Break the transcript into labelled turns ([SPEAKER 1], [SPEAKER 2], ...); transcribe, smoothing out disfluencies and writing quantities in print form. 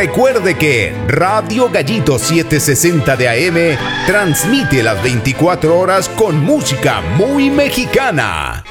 [SPEAKER 1] Recuerde que Radio Gallito 760 de AM transmite las 24 horas con música muy mexicana.